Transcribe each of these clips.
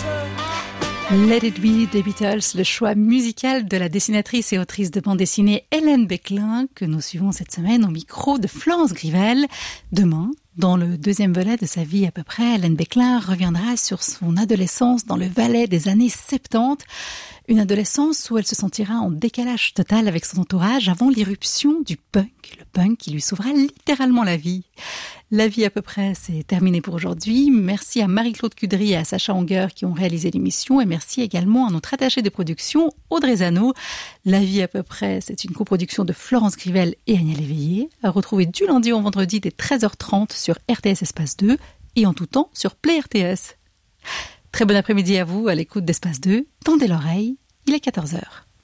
Let It Be des Beatles, le choix musical de la dessinatrice et autrice de bande dessinée Hélène Beclin, que nous suivons cette semaine au micro de Florence Grivel. Demain, dans le deuxième volet de sa vie à peu près, Hélène Beclin reviendra sur son adolescence dans le Valais des années 70. Une adolescence où elle se sentira en décalage total avec son entourage avant l'irruption du punk. Le punk qui lui sauvera littéralement la vie. La vie à peu près, c'est terminé pour aujourd'hui. Merci à Marie-Claude Cudry et à Sacha Anger qui ont réalisé l'émission. Et merci également à notre attachée de production, Audrey Zano. La vie à peu près, c'est une coproduction de Florence Grivel et Agnès Léveillé. À retrouver du lundi au vendredi dès 13h30 sur RTS Espace 2 et en tout temps sur Play RTS. Très bon après-midi à vous, à l'écoute d'Espace 2. Tendez l'oreille, il est 14h.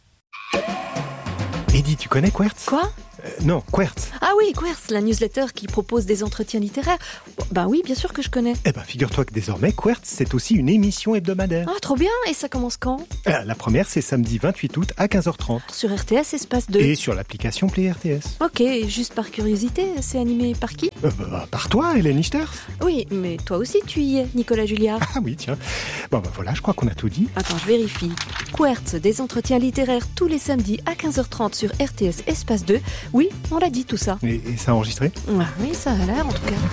Eddy, tu connais Quertz ? Quoi ? Non, Quertz. Ah oui, Quertz, la newsletter qui propose des entretiens littéraires. Ben oui, bien sûr que je connais. Eh ben, figure-toi que désormais, Quertz, c'est aussi une émission hebdomadaire. Ah, trop bien. Et ça commence quand ? La première, c'est samedi 28 août à 15h30. Sur RTS Espace 2. Et sur l'application Play RTS. Ok, juste par curiosité, c'est animé par qui ? Par toi, Hélène Lichters. Oui, mais toi aussi tu y es, Nicolas Julliard. Ah oui, tiens. Bon, voilà, je crois qu'on a tout dit. Attends, je vérifie. Quertz, des entretiens littéraires tous les samedis à 15h30 sur RTS Espace 2. Oui, on l'a dit tout ça. Et ça a enregistré ? Ah, oui, ça a l'air en tout cas.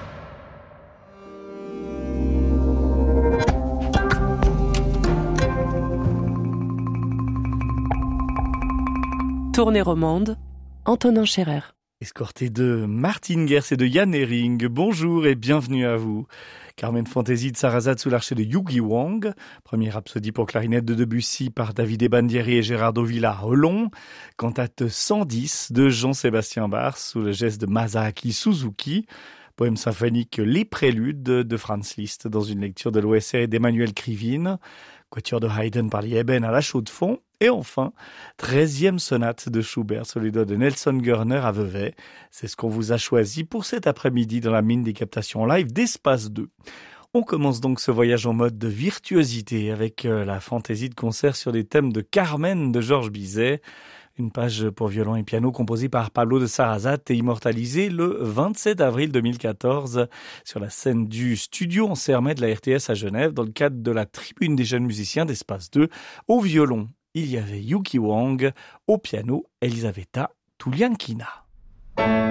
Tournée romande, Antonin Scherer. Escorté de Martine Gers et de Yann Ehring, bonjour et bienvenue à vous. Carmen Fantasy de Sarrazade sous l'archet de Yugi Wang, première rhapsodie pour clarinette de Debussy par Davide Bandieri et Gerardo Villa-Rolon, cantate 110 de Jean-Sébastien Bach sous le geste de Masaaki Suzuki, poème symphonique Les Préludes de Franz Liszt dans une lecture de l'OSR d'Emmanuel Krivine, quatuor de Haydn par Lieben à la chaux-de-fonds, et enfin, 13e sonate de Schubert, celui de Nelson Görner à Vevey. C'est ce qu'on vous a choisi pour cet après-midi dans la mine des captations live d'Espace 2. On commence donc ce voyage en mode de virtuosité avec la fantaisie de concert sur des thèmes de Carmen de Georges Bizet. Une page pour violon et piano composée par Pablo de Sarrazate et immortalisée le 27 avril 2014 sur la scène du studio en Sermet de la RTS à Genève dans le cadre de la tribune des jeunes musiciens d'Espace 2. Au violon, il y avait Yuki Wang, au piano, Elisaveta Tuliankina.